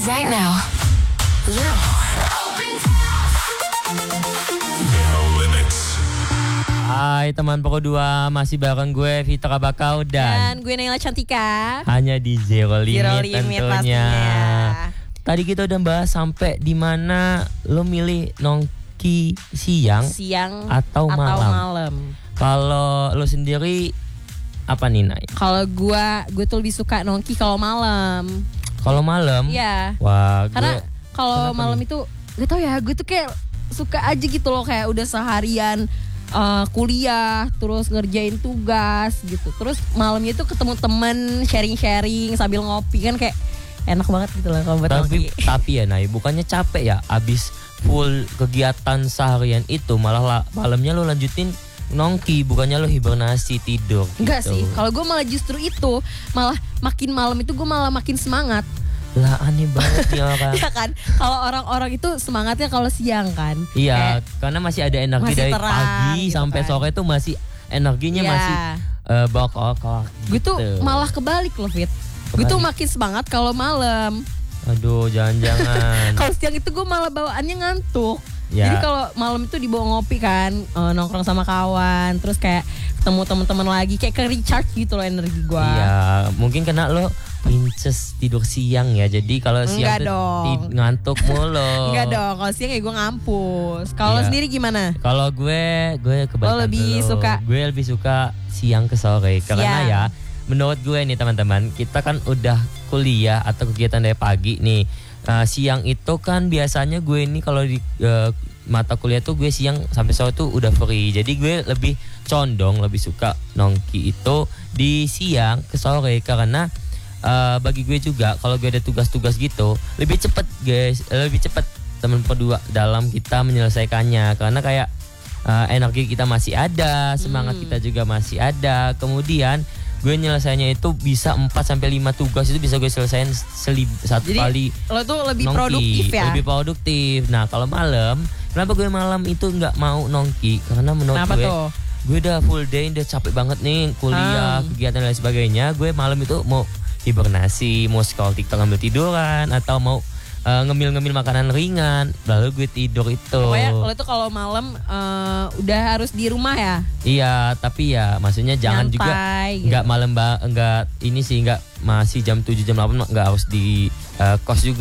right now. Hai teman Pokok 2, masih bareng gue Fitra Bakau Dan gue Naila Cantika. hanya di Zero Limit tentunya. pastinya. Tadi kita udah bahas sampai di mana lo milih nongki siang atau malam. Kalau lo sendiri apa nih, Nay? Kalau gue tuh lebih suka nongki kalau malam. Kalau malam? Iya. Wah, Karena kalau kenapa malam nih? itu gak tau ya, gue tuh kayak suka aja gitu loh, kayak udah seharian kuliah, terus ngerjain tugas gitu. Terus malamnya itu ketemu temen, sharing-sharing sambil ngopi, kan kayak enak banget gitu loh kalau buat ngopi. Tapi ya Nay, bukannya capek ya abis full kegiatan seharian itu, malah malamnya lo lanjutin nongki, bukannya lo hibernasi tidur gitu. Enggak sih, kalau gue malah justru itu, malah makin malam itu gue malah makin semangat. Lah aneh banget nih orang. Iya kan, kalau orang-orang itu semangatnya kalau siang kan. Iya, karena masih ada energi masih dari terang, pagi gitu sampai kan. sore tuh masih energinya Iya. masih bakal Gue gitu. tuh malah kebalik loh, Fit. Gue tuh makin semangat kalau malam. Aduh, jangan-jangan. Kalau siang itu gue malah bawaannya ngantuk. Ya. Jadi kalau malam itu dibawa ngopi kan, nongkrong sama kawan, terus kayak ketemu teman-teman lagi, kayak ke recharge gitu loh energi gue. Iya, mungkin karena lo princess tidur siang ya. Jadi kalau siang Enggak tuh dong. ngantuk mulu. Enggak dong, kalau siang ya gue ngampus. Kalau Iya. sendiri gimana? Kalau gue kebalikan Lo lebih dulu. suka? Gue lebih suka siang ke sore karena Siang. ya menurut gue nih teman-teman, kita kan udah kuliah atau kegiatan dari pagi nih. Siang itu kan biasanya gue ini kalau di mata kuliah tuh gue siang sampai sore tuh udah free. Jadi gue lebih condong lebih suka nongki itu di siang ke sore karena bagi gue juga kalau gue ada tugas-tugas gitu lebih cepet guys, lebih cepet teman kedua dalam kita menyelesaikannya karena kayak energi kita masih ada, semangat kita juga masih ada. Kemudian gue nyelesainya itu bisa 4-5 tugas itu bisa gue selesain satu Jadi kali lo tuh lebih nongki. produktif ya? Lebih produktif. Nah kalau malam, kenapa gue malam itu nggak mau nongki? Karena menurut Kenapa gue tuh? gue udah full day, udah capek banget nih kuliah, kegiatan dan lain sebagainya. Gue malam itu mau hibernasi, mau scroll TikTok ngambil tiduran, atau mau ngemil-ngemil makanan ringan, lalu gue tidur itu. Pokoknya lo tuh kalau malam udah harus di rumah ya? Iya, tapi ya maksudnya jangan juga Nyantai gitu. nggak malam, nggak ini sih, nggak masih jam 7 jam 8 nggak harus di kos juga.